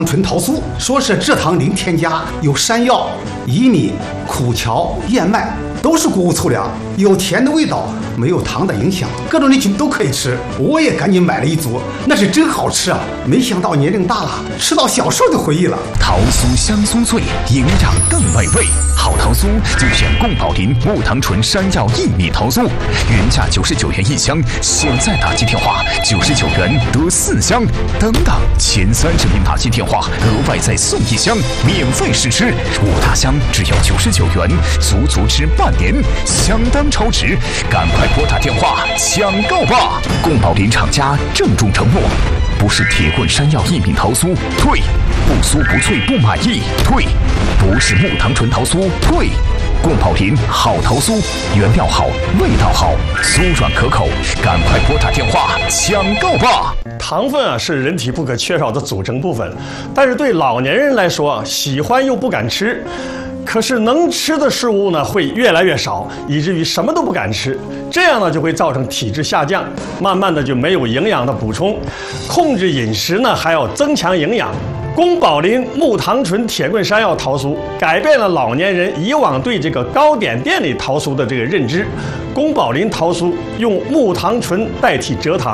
纯桃酥，说是蔗糖零添加，有山药、薏米、苦荞、燕麦，都是谷物粗粮，有甜的味道，没有糖的影响，各种人群都可以吃。我也赶紧买了一组，那是真好吃啊！没想到年龄大了，吃到小时候的回忆了。 桃酥香酥脆，营养更美味。好桃酥就选贡宝林木糖醇山药薏米桃酥，原价99元一箱，现在打进电话99元得4箱，等等前30名打进电话额外再送1箱，免费试吃，5大箱只要99元，足吃半年，相当超值，赶快拨打电话抢购吧！贡宝林厂家郑重承诺，不是铁棍山药薏米桃酥退，不酥不脆不满意退，不是木糖醇桃酥退。贡宝林好桃酥，原料好，味道好，酥软可口，赶快拨打电话抢购吧！ 糖分是人体不可缺少的组成部分，但是对老年人来说，喜欢又不敢吃。可是能吃的食物呢会越来越少，以至于什么都不敢吃，这样呢就会造成体质下降，慢慢的就没有营养的补充。控制饮食呢还要增强营养。宫保林木糖醇铁棍山药桃酥改变了老年人以往对这个糕点店里桃酥的这个认知。宫保林桃酥用木糖醇代替蔗糖。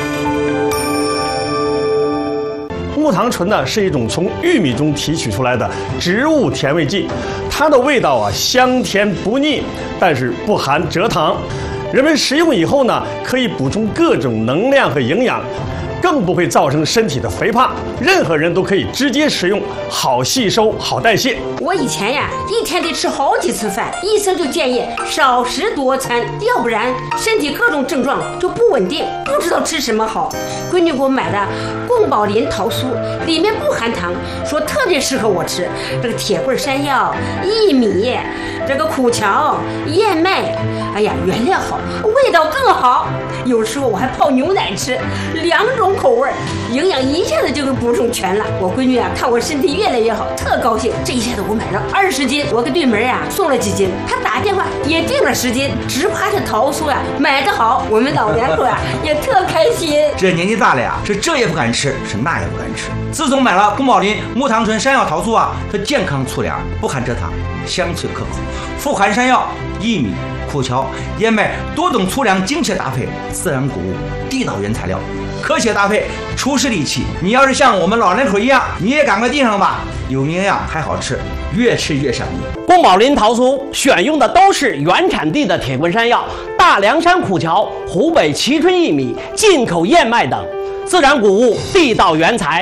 木糖醇呢是一种从玉米中提取出来的植物甜味剂，它的味道香甜不腻，但是不含蔗糖。人们食用以后呢，可以补充各种能量和营养，更不会造成身体的肥胖。任何人都可以直接食用，好吸收，好代谢。 我以前一天得吃好几次饭，医生就建议少食多餐，要不然身体各种症状就不稳定，不知道吃什么好。闺女给我买的贡保林桃酥，里面不含糖，说特别适合我吃。这个铁棍山药、薏米、这个苦荞、燕麦，哎呀，原料好，味道更好。有时候我还泡牛奶吃，2种口味，营养一下子就给补充全了。我闺女看我身体越来越好，特高兴。这一下子我买了20斤，我给对门送了几斤，她打电话也订了10斤，只怕这桃酥买得好，我们老两口也特开心。 这年纪大了是这也不敢吃，是那也不敢吃。自从买了宫保林木糖醇山药桃酥它健康粗粮，不含蔗糖，香脆可口，富含山药、薏米、苦荞、燕麦多种粗粮精确搭配，自然谷物，地道原材料，科学搭配，厨师利器。你要是像我们老两口一样，你也赶快订上吧，有营养还好吃，越吃越上瘾。 宫保林桃酥选用的都是原产地的铁棍山药、大凉山苦荞、湖北蕲春薏米、进口燕麦等。自然谷物，地道原材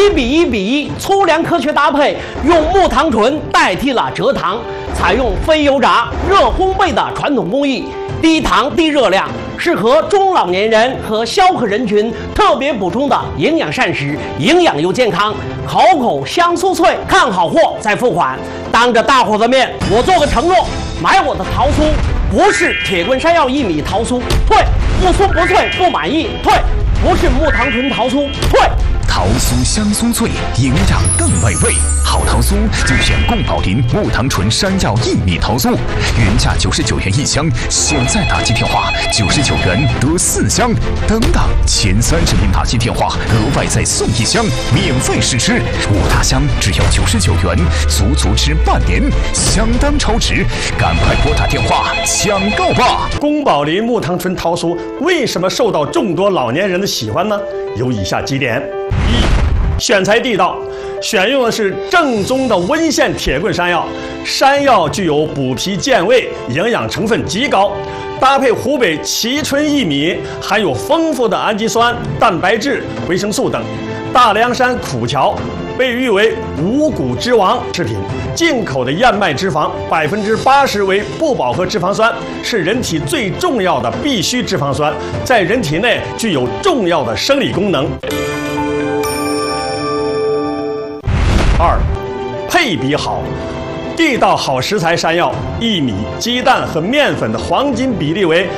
，1:1:1粗粮科学搭配，用木糖醇代替了蔗糖，采用非油炸、热烘焙的传统工艺，低糖低热量，适合中老年人和消渴人群特别补充的营养膳食，营养又健康，口香酥脆。看好货再付款。当着大伙的面，我做个承诺，买我的桃酥不是铁棍山药薏米桃酥，退；不酥不脆不满意，退；不是木糖醇桃酥，退。 桃酥香酥脆，营养更美味。好桃酥就选贡保林木糖醇山药薏米桃酥，原价99元一箱，现在打进电话99元得4箱，等等前30名打进电话额外再送1箱，免费试吃，5大箱只要99元，足吃半年，相当超值，赶快拨打电话抢购吧！ 宫保林木糖醇桃酥为什么受到众多老年人的喜欢呢？有以下几点：一、选材地道，选用的是正宗的温县铁棍山药，山药具有补脾健胃，营养成分极高，搭配湖北蕲春薏米，含有丰富的氨基酸、蛋白质、维生素等。大凉山苦荞被誉为五谷之王食品，进口的燕麦脂肪80%为不饱和脂肪酸，是人体最重要的必需脂肪酸，在人体内具有重要的生理功能。2、配比好，地道好食材山药、薏米、鸡蛋和面粉的黄金比例为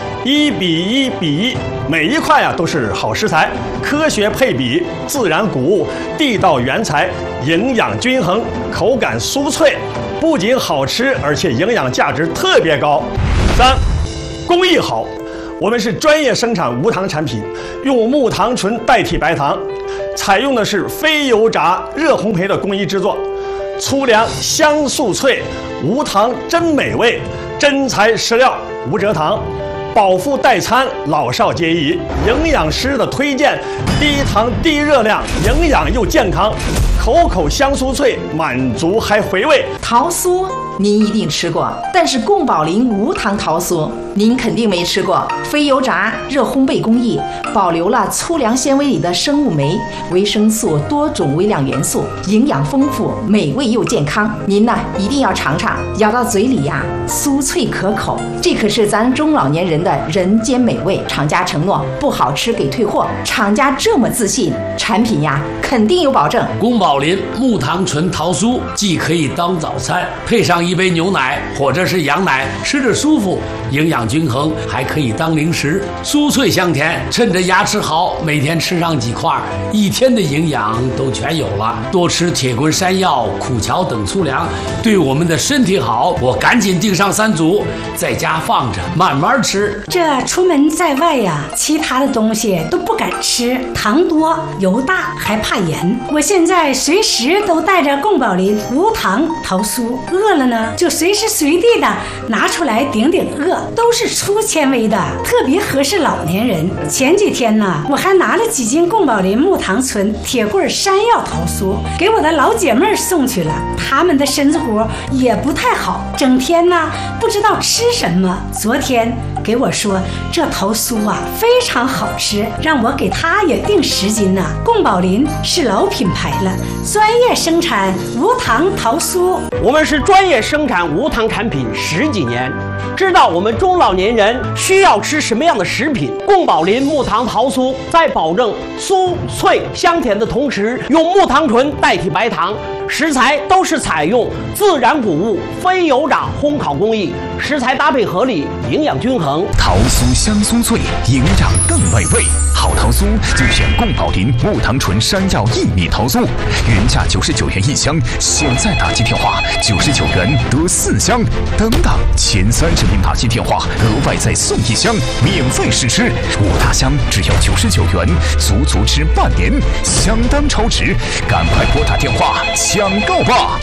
1:1:1，每一块都是好食材，科学配比，自然谷物，地道原材，营养均衡，口感酥脆，不仅好吃，而且营养价值特别高。3、工艺好， 我们是专业生产无糖产品，用木糖醇代替白糖，采用的是非油炸热烘焙的工艺制作，粗粮香酥脆，无糖真美味，真材实料无蔗糖，饱腹代餐，老少皆宜。营养师的推荐，低糖低热量，营养又健康，口口香酥脆，满足还回味。 桃酥您一定吃过，但是宫保林无糖桃酥您肯定没吃过。非油炸热烘焙工艺，保留了粗粮纤维里的生物酶、维生素、多种微量元素，营养丰富，美味又健康。您呢一定要尝尝，咬到嘴里呀，酥脆可口，这可是咱中老年人的人间美味。厂家承诺不好吃给退货，厂家这么自信，产品呀肯定有保证。 宫保林木糖醇桃酥既可以当早餐，配上一杯牛奶或者是羊奶，吃着舒服，营养均衡，还可以当零食，酥脆香甜。趁着牙齿好，每天吃上几块，一天的营养都全有了。多吃铁棍山药、苦荞等粗粮，对我们的身体好。我赶紧订上3组，在家放着慢慢吃。 这出门在外呀，其他的东西都不敢吃，糖多油大还怕盐。我现在随时都带着宫保林无糖桃酥，饿了呢就随时随地的拿出来顶顶饿，都是粗纤维的，特别合适老年人。前几天呢，我还拿了几斤宫保林木糖醇铁棍山药桃酥给我的老姐妹送去了，她们的身子骨也不太好，整天呢不知道吃什么。昨天给我说这桃酥啊非常好吃，让我给她也订10斤呢。宫保林是老品牌了，专业生产无糖桃酥。 我们是专业生产无糖产品10几年，知道我们中老年人需要吃什么样的食品。宫保林木糖桃酥在保证酥脆香甜的同时，用木糖醇代替白糖，食材都是采用自然谷物非油炸烘烤工艺，食材搭配合理，营养均衡。 桃酥香酥脆，营养更美味。好桃酥就选宫保林木糖醇山药薏米桃酥，原价99元1箱，现在打击电话99元得4箱，等等前30名打击电话额外再送1箱，免费试吃，5大箱只要99元，足吃半年，相当超值，赶快拨打电话抢购吧！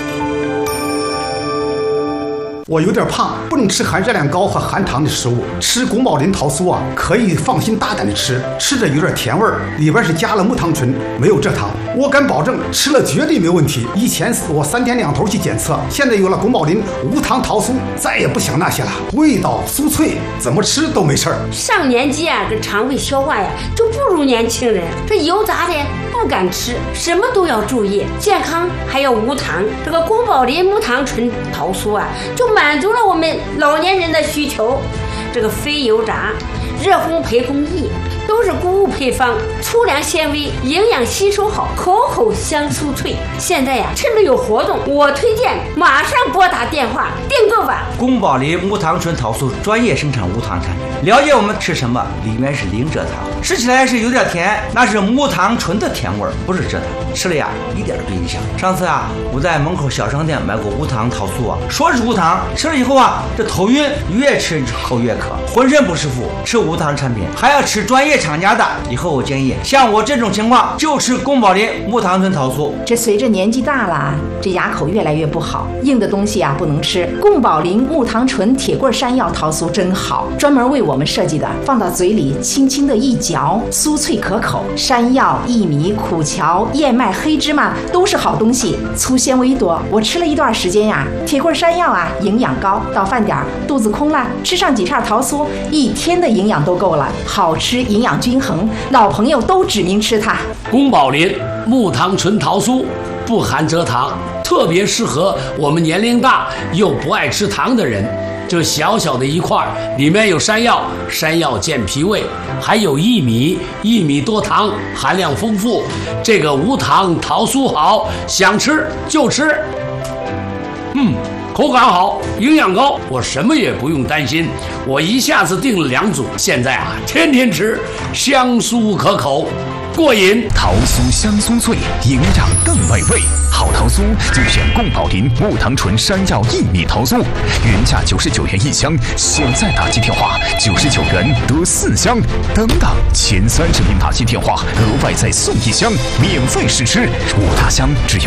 我有点胖，不能吃含热量高和含糖的食物。吃宫保林桃酥啊，可以放心大胆的吃，吃着有点甜味儿，里边是加了木糖醇，没有蔗糖。我敢保证，吃了绝对没问题。以前我3天2头去检测，现在有了宫保林无糖桃酥，再也不想那些了，味道酥脆，怎么吃都没事儿。 上年纪啊，这肠胃消化呀就不如年轻人，这油炸的不敢吃，什么都要注意，健康还要无糖。这个宫保林木糖醇桃酥啊，就满足了我们老年人的需求。这个非油炸热烘焙工艺都是谷物配方，粗粮纤维，营养吸收好，口口香酥脆。现在呀，趁着有活动，我推荐马上拨打电话订购吧。 宫保林木糖醇桃酥专业生产无糖产品，了解我们吃什么，里面是零蔗糖，吃起来是有点甜，那是木糖醇的甜味儿，不是蔗糖，吃了呀一点不影响。上次啊，我在门口小商店买过无糖桃酥啊，说是无糖，吃了以后啊，这头晕，越吃口越渴，浑身不舒服。吃无糖产品还要吃专业厂家的，以后我建议像我这种情况就吃宫保林木糖醇桃酥。 这随着年纪大了，这牙口越来越不好，硬的东西啊不能吃。宫保林木糖醇铁棍山药桃酥真好，专门为我们设计的，放到嘴里轻轻的一嚼，酥脆可口。山药、薏米、苦荞、燕麦、黑芝麻都是好东西，粗纤维多。我吃了一段时间呀，铁棍山药啊营养高，到饭点肚子空了，吃上几片桃酥，一天的营养都够了，好吃，营养均衡，老朋友都指名吃它。 宫保林木糖醇桃酥不含蔗糖，特别适合我们年龄大又不爱吃糖的人。这小小的一块里面有山药，山药健脾胃，还有薏米，薏米多糖，含量丰富。这个无糖桃酥好，想吃就吃。口感好，营养高，我什么也不用担心。我一下子订了2组，现在啊天天吃，香酥可口。 过瘾。 桃酥香酥脆，营养更美味。好桃酥就选贡宝林木糖醇山药薏米桃酥，原价99元1箱，现在打击电话99元得4箱，等等前30名打击电话额外再送1箱，免费试吃。5大箱只要